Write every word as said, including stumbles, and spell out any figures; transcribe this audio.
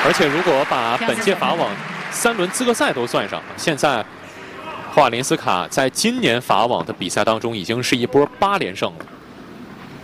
而且如果把本届法网三轮资格赛都算上，现在霍瓦林斯卡在今年法网的比赛当中已经是一波八连胜了。